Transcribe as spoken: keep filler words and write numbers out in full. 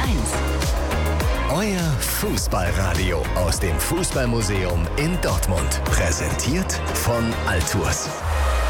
eins. Euer Fußballradio aus dem Fußballmuseum in Dortmund. Präsentiert von Altours.